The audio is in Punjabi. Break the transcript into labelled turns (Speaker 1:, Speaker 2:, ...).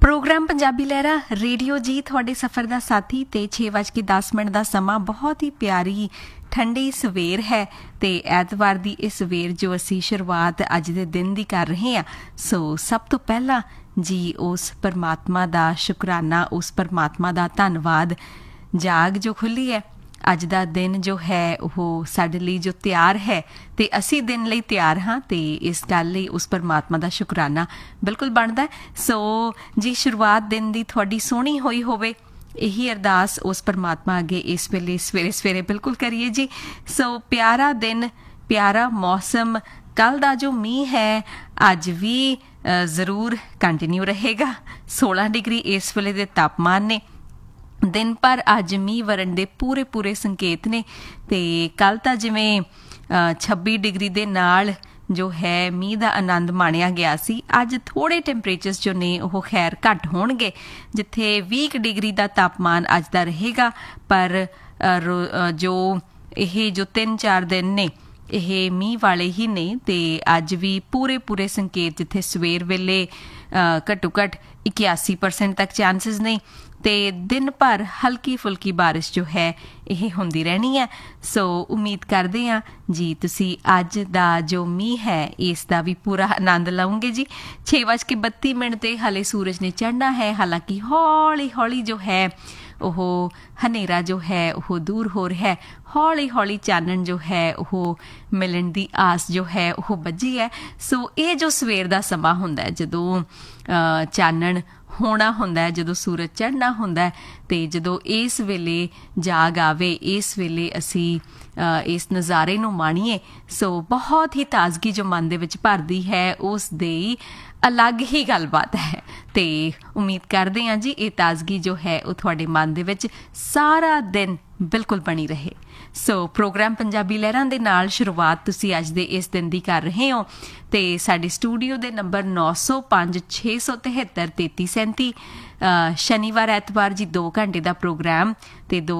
Speaker 1: ਪ੍ਰੋਗਰਾਮ ਪੰਜਾਬੀ ਲਹਿਰਾ ਰੇਡੀਓ ਜੀ ਤੁਹਾਡੇ ਸਫ਼ਰ ਦਾ ਸਾਥੀ ਤੇ 6:10 ਦਾ ਸਮਾਂ ਬਹੁਤ ਹੀ ਪਿਆਰੀ ਠੰਡੀ ਸਵੇਰ ਹੈ ਤੇ ਐਤਵਾਰ ਦੀ ਇਹ ਸਵੇਰ ਜੋ ਅਸੀਂ ਸ਼ੁਰੂਆਤ ਅੱਜ ਦੇ ਦਿਨ ਦੀ ਕਰ ਰਹੇ ਹਾਂ। ਸੋ ਸਭ ਤੋਂ ਪਹਿਲਾਂ ਜੀ ਉਸ ਪਰਮਾਤਮਾ ਦਾ ਸ਼ੁਕਰਾਨਾ, ਉਸ ਪਰਮਾਤਮਾ ਦਾ ਧੰਨਵਾਦ। ਜਾਗ ਜੋ ਖੁੱਲੀ ਹੈ, ਅੱਜ ਦਾ ਦਿਨ ਜੋ ਹੈ ਉਹ ਸਾਡੇ ਲਈ ਜੋ ਤਿਆਰ ਹੈ ਤੇ ਅਸੀਂ ਦਿਨ ਲਈ ਤਿਆਰ ਹਾਂ ਤੇ ਇਸ ਗੱਲ ਲਈ ਉਸ ਪਰਮਾਤਮਾ ਦਾ ਸ਼ੁਕਰਾਨਾ ਬਿਲਕੁਲ ਬਣਦਾ। ਸੋ ਜੀ ਸ਼ੁਰੂਆਤ ਦਿਨ ਦੀ ਤੁਹਾਡੀ ਸੋਹਣੀ ਹੋਈ ਹੋਵੇ, ਇਹੀ ਅਰਦਾਸ ਉਸ ਪਰਮਾਤਮਾ ਅੱਗੇ ਇਸ ਵੇਲੇ ਸਵੇਰੇ ਸਵੇਰੇ ਬਿਲਕੁਲ ਕਰੀਏ ਜੀ। ਸੋ ਪਿਆਰਾ ਦਿਨ, ਪਿਆਰਾ ਮੌਸਮ, ਕੱਲ ਦਾ ਜੋ ਮੀਂਹ ਹੈ ਅੱਜ ਵੀ ਜ਼ਰੂਰ ਕੰਟੀਨਿਊ ਰਹੇਗਾ। 16 ਡਿਗਰੀ ਇਸ ਵੇਲੇ ਦੇ ਤਾਪਮਾਨ ਨੇ। ਦਿਨ ਭਰ ਅੱਜ ਮੀਂਹ ਵਰਨ ਦੇ ਪੂਰੇ ਸੰਕੇਤ ਨੇ ਤੇ ਕੱਲ ਤਾਂ ਜਿਵੇਂ 26 ਡਿਗਰੀ ਦੇ ਨਾਲ ਜੋ ਹੈ ਮੀਂਹ ਦਾ ਆਨੰਦ ਮਾਣਿਆ ਗਿਆ ਸੀ। ਅੱਜ ਥੋੜੇ ਟੈਂਪਰੇਚਰਸ ਜੋ ਨੇ ਉਹ ਖੈਰ ਘੱਟ ਹੋਣਗੇ, ਜਿੱਥੇ 20 ਡਿਗਰੀ ਦਾ ਤਾਪਮਾਨ ਅੱਜ ਦਾ ਰਹੇਗਾ। ਪਰ ਜੋ ਇਹ ਜੋ 3-4 ਦਿਨ ਨੇ ਇਹ ਮੀਂਹ ਵਾਲੇ ਹੀ ਨੇ ਤੇ ਅੱਜ ਵੀ ਪੂਰੇ ਸੰਕੇਤ, ਜਿੱਥੇ ਸਵੇਰ ਵੇਲੇ ਘੱਟੋ ਘੱਟ 81% ਤੱਕ ਚਾਂਸਿਸ ਨੇ ਤੇ ਦਿਨ ਭਰ ਹਲਕੀ ਫੁਲਕੀ ਬਾਰਿਸ਼ ਜੋ ਹੈ ਇਹ ਹੁੰਦੀ ਰਹਿਣੀ ਹੈ। ਸੋ ਉਮੀਦ ਕਰਦੇ ਹਾਂ ਜੀ ਤੁਸੀਂ ਅੱਜ ਦਾ ਜੋ ਮੀਂਹ ਹੈ ਇਸ ਦਾ ਵੀ ਪੂਰਾ ਆਨੰਦ ਲਓਗੇ ਜੀ। 6:32 ਤੇ ਹਾਲੇ ਸੂਰਜ ਨੇ ਚੜ੍ਹਨਾ ਹੈ। ਹਾਲਾਂਕਿ ਹੌਲੀ ਜੋ ਹੈ ਉਹ ਹਨੇਰਾ ਜੋ ਹੈ ਉਹ ਦੂਰ ਹੋ ਰਿਹਾ, ਹੌਲੀ ਚਾਨਣ ਜੋ ਹੈ ਉਹ ਮਿਲਣ ਦੀ ਆਸ ਜੋ ਹੈ ਉਹ ਬੱਝੀ ਹੈ। ਸੋ ਇਹ ਜੋ ਸਵੇਰ ਦਾ ਸਮਾਂ ਹੁੰਦਾ, ਜਦੋਂ ਚਾਨਣ ਹੋਣਾ ਹੁੰਦਾ, ਜਦੋਂ ਸੂਰਜ ਚੜ੍ਹਨਾ ਹੁੰਦਾ ਤੇ ਜਦੋਂ ਇਸ ਵੇਲੇ ਜਾਗ ਆਵੇ, ਇਸ ਵੇਲੇ ਅਸੀਂ ਇਸ ਨਜ਼ਾਰੇ ਨੂੰ ਮਾਣੀਏ, ਸੋ ਬਹੁਤ ਹੀ ਤਾਜ਼ਗੀ ਜੋ ਮਨ ਦੇ ਵਿੱਚ ਭਰਦੀ ਹੈ ਉਸ ਦੀ ਅਲੱਗ ਹੀ ਗੱਲਬਾਤ ਹੈ। ਤੇ ਉਮੀਦ ਕਰਦੇ ਹਾਂ ਜੀ ਇਹ ਤਾਜ਼ਗੀ ਜੋ ਹੈ ਉਹ ਤੁਹਾਡੇ ਮਨ ਦੇ ਵਿੱਚ ਸਾਰਾ ਦਿਨ ਬਿਲਕੁਲ ਬਣੀ ਰਹੇ। ਸੋ ਪ੍ਰੋਗਰਾਮ ਪੰਜਾਬੀ ਲਹਿਰਾਂ ਦੇ ਨਾਲ ਸ਼ੁਰੂਆਤ ਤੁਸੀਂ ਅੱਜ ਦੇ ਇਸ ਦਿਨ ਦੀ ਕਰ ਰਹੇ ਹੋ ਤੇ ਸਾਡੇ ਸਟੂਡੀਓ ਦੇ ਨੰਬਰ 905 673 3337। ਸ਼ਨੀਵਾਰ ਐਤਵਾਰ ਜੀ 2 ਘੰਟੇ ਦਾ ਪ੍ਰੋਗਰਾਮ ਤੇ